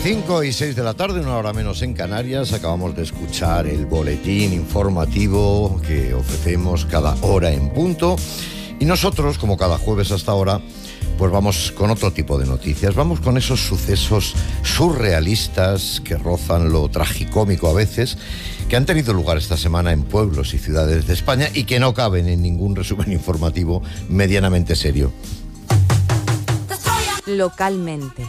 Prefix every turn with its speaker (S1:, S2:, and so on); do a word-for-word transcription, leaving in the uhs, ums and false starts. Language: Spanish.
S1: cinco y seis de la tarde, una hora menos en Canarias. Acabamos de escuchar el boletín informativo que ofrecemos cada hora en punto. Y nosotros, como cada jueves hasta ahora, pues vamos con otro tipo de noticias. Vamos con esos sucesos surrealistas que rozan lo tragicómico a veces, que han tenido lugar esta semana en pueblos y ciudades de España y que no caben en ningún resumen informativo medianamente serio.
S2: Localmente.